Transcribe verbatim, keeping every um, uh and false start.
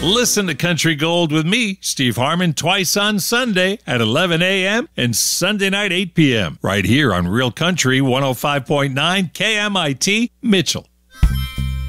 Listen to Country Gold with me, Steve Harmon, twice on Sunday at eleven a.m. and Sunday night eight p.m. right here on Real Country one oh five point nine K M I T, Mitchell.